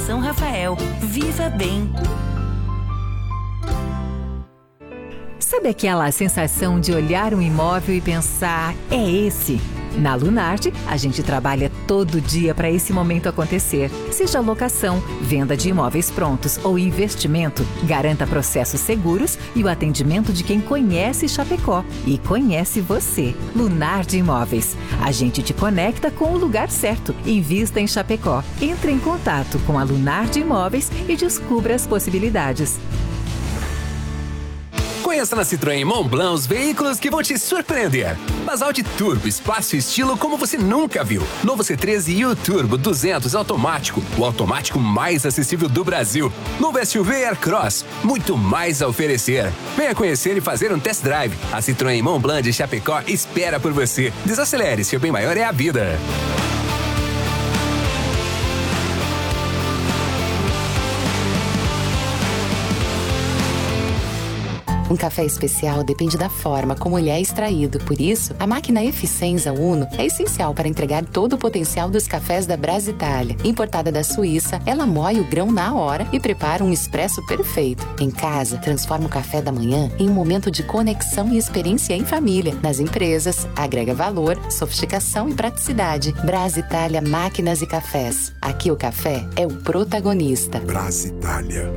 São Rafael, viva bem. Sabe aquela sensação de olhar um imóvel e pensar, é esse? Na Lunardi, a gente trabalha todo dia para esse momento acontecer. Seja locação, venda de imóveis prontos ou investimento, garanta processos seguros e o atendimento de quem conhece Chapecó e conhece você. Lunardi Imóveis. A gente te conecta com o lugar certo. Invista em Chapecó. Entre em contato com a Lunardi Imóveis e descubra as possibilidades. Conheça na Citroën Montblanc os veículos que vão te surpreender. Basalt Turbo, espaço e estilo como você nunca viu. Novo C13 U-Turbo 200 automático, o automático mais acessível do Brasil. Novo SUV Aircross, muito mais a oferecer. Venha conhecer e fazer um test drive. A Citroën Montblanc de Chapecó espera por você. Desacelere, seu bem maior é a vida. Um café especial depende da forma como ele é extraído. Por isso, a máquina Eficienza Uno é essencial para entregar todo o potencial dos cafés da Brasitalia. Importada da Suíça, ela moe o grão na hora e prepara um expresso perfeito. Em casa, transforma o café da manhã em um momento de conexão e experiência em família. Nas empresas, agrega valor, sofisticação e praticidade. Brasitalia Máquinas e Cafés. Aqui o café é o protagonista. Brasitalia.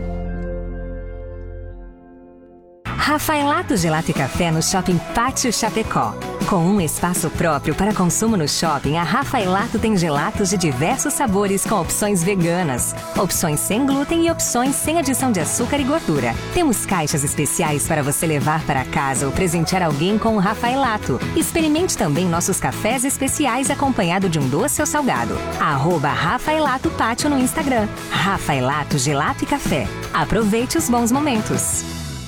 Rafaelato Gelato e Café no Shopping Pátio Chapecó. Com um espaço próprio para consumo no shopping, a Rafaelato tem gelatos de diversos sabores com opções veganas, opções sem glúten e opções sem adição de açúcar e gordura. Temos caixas especiais para você levar para casa ou presentear alguém com o Rafaelato. Experimente também nossos cafés especiais acompanhado de um doce ou salgado. @Rafaelato Pátio no Instagram. Rafaelato Gelato e Café. Aproveite os bons momentos.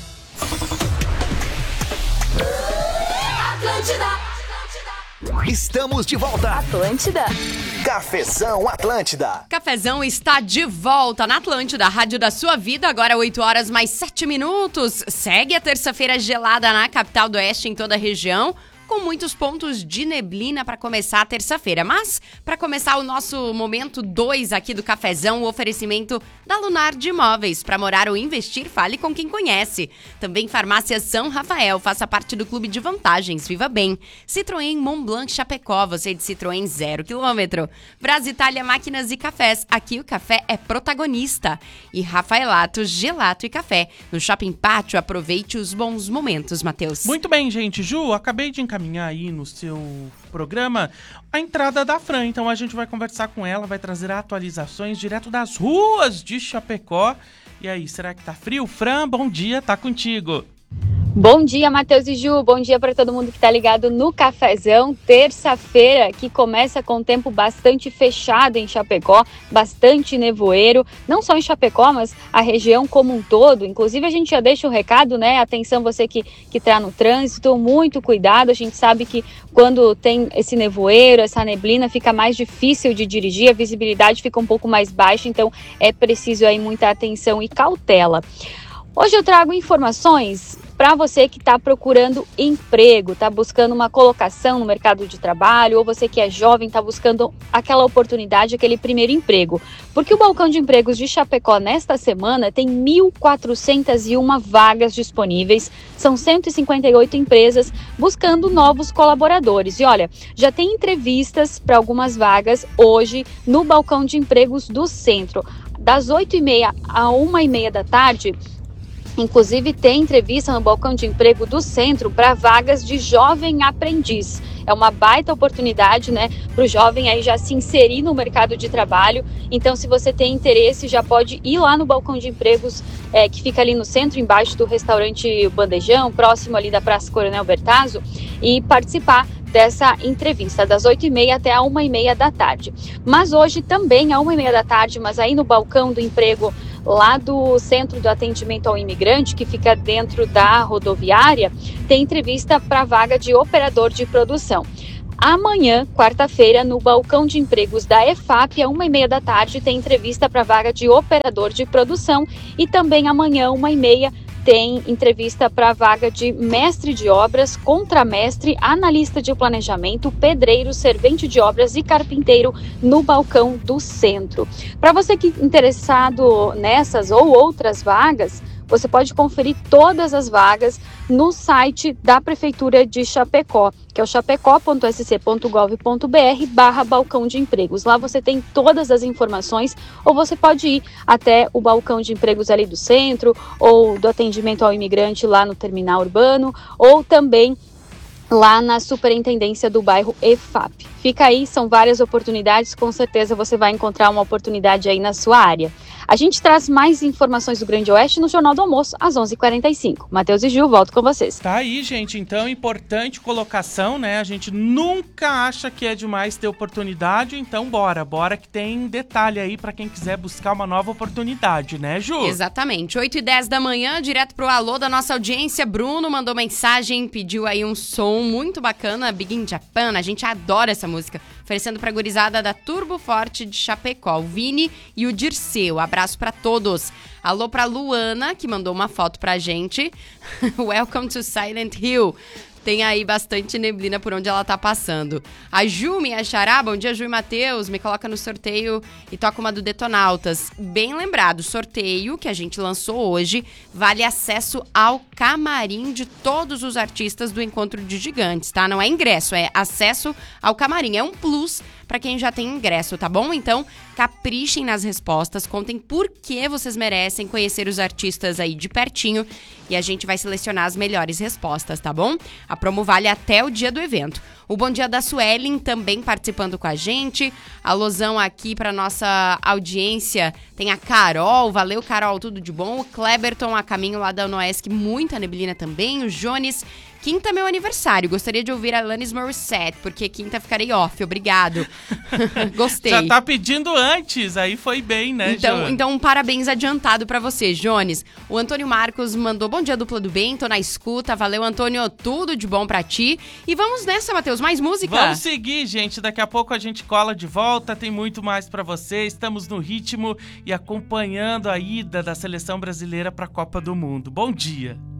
Estamos de volta. Atlântida. Cafezão Atlântida. Cafezão está de volta na Atlântida, rádio da sua vida, agora 8 horas mais 7 minutos. Segue a terça-feira gelada na capital do Oeste, em toda a região, com muitos pontos de neblina para começar a terça-feira. Mas, para começar o nosso momento 2 aqui do Cafezão, o oferecimento da Lunardi Imóveis. Para morar ou investir, fale com quem conhece. Também Farmácia São Rafael, faça parte do Clube de Vantagens, viva bem. Citroën Montblanc Chapecó, você de Citroën 0 km. Brasitalia Máquinas e Cafés, aqui o café é protagonista. E Rafaelato Gelato e Café, no Shopping Pátio, aproveite os bons momentos, Matheus. Muito bem, gente. Ju, acabei de encaminhar aí no seu programa a entrada da Fran, então a gente vai conversar com ela, vai trazer atualizações direto das ruas de Chapecó. E aí, será que tá frio? Fran, bom dia, tá contigo. Bom dia, Matheus e Ju, bom dia para todo mundo que tá ligado no Cafezão. Terça-feira que começa com tempo bastante fechado em Chapecó, bastante nevoeiro, não só em Chapecó, mas a região como um todo. Inclusive a gente já deixa o recado, né? Atenção você que tá no trânsito, muito cuidado. A gente sabe que quando tem esse nevoeiro, essa neblina, fica mais difícil de dirigir, a visibilidade fica um pouco mais baixa, então é preciso aí muita atenção e cautela. Hoje eu trago informações para você que está procurando emprego, está buscando uma colocação no mercado de trabalho, ou você que é jovem, está buscando aquela oportunidade, aquele primeiro emprego. Porque o Balcão de Empregos de Chapecó, nesta semana, tem 1.401 vagas disponíveis. São 158 empresas buscando novos colaboradores. E olha, já tem entrevistas para algumas vagas hoje no Balcão de Empregos do Centro. Das 8h30 a 1h30 da tarde, inclusive tem entrevista no Balcão de Emprego do Centro para vagas de jovem aprendiz. É uma baita oportunidade, né, para o jovem aí já se inserir no mercado de trabalho. Então, se você tem interesse, já pode ir lá no Balcão de Empregos, que fica ali no centro, embaixo do restaurante Bandejão, próximo ali da Praça Coronel Bertazzo, e participar dessa entrevista, das 8h30 até a 1h30 da tarde. Mas hoje também, às 1h30 da tarde, mas aí no Balcão do Emprego, lá do Centro do Atendimento ao Imigrante, que fica dentro da rodoviária, tem entrevista para vaga de operador de produção. Amanhã, quarta-feira, no Balcão de Empregos da EFAP, às 1h30 da tarde, tem entrevista para vaga de operador de produção. E também amanhã, 1h30, tem entrevista para a vaga de mestre de obras, contramestre, analista de planejamento, pedreiro, servente de obras e carpinteiro no balcão do centro. Para você que é interessado nessas ou outras vagas, você pode conferir todas as vagas no site da Prefeitura de Chapecó, que é o chapecó.sc.gov.br/balcão de empregos. Lá você tem todas as informações, ou você pode ir até o balcão de empregos ali do centro, ou do atendimento ao imigrante lá no terminal urbano, ou também lá na superintendência do bairro EFAP. Fica aí, são várias oportunidades, com certeza você vai encontrar uma oportunidade aí na sua área. A gente traz mais informações do Grande Oeste no Jornal do Almoço, às 11h45. Matheus e Gil, volto com vocês. Tá aí, gente. Então, importante colocação, né? A gente nunca acha que é demais ter oportunidade, então bora que tem detalhe aí pra quem quiser buscar uma nova oportunidade, né, Ju? Exatamente. 8h10 da manhã, direto pro alô da nossa audiência. Bruno mandou mensagem, pediu aí um som muito bacana, Big in Japan. A gente adora essa música. Oferecendo pra gurizada da Turbo Forte de Chapecó, o Vini e o Dirceu. Abraço pra todos. Alô pra Luana, que mandou uma foto pra gente. Welcome to Silent Hill. Tem aí bastante neblina por onde ela tá passando. A Ju, minha xará, bom dia, Ju e Matheus, me coloca no sorteio e toca uma do Detonautas. Bem lembrado, sorteio que a gente lançou hoje vale acesso ao camarim de todos os artistas do Encontro de Gigantes, tá? Não é ingresso, é acesso ao camarim. É um plus pra quem já tem ingresso, tá bom? Então, caprichem nas respostas, contem por que vocês merecem conhecer os artistas aí de pertinho e a gente vai selecionar as melhores respostas, tá bom? A promo vale até o dia do evento. O Bom Dia da Suelen também participando com a gente. Alôzão aqui pra nossa audiência. Tem a Carol, valeu Carol, tudo de bom. O Kleberton a caminho lá da Unoesc, muita neblina também. O Jones, quinta é meu aniversário, gostaria de ouvir a Alanis Morissette, porque quinta ficarei off, obrigado. Gostei. Já tá pedindo antes, aí foi bem, né, Jones? Então um parabéns adiantado pra você, Jones. O Antônio Marcos mandou bom dia, dupla do bem, tô na escuta, valeu Antônio, tudo de bom pra ti. E vamos nessa, Matheus, mais música? Vamos seguir, gente, daqui a pouco a gente cola de volta, tem muito mais pra você, estamos no ritmo e acompanhando a ida da seleção brasileira pra Copa do Mundo. Bom dia.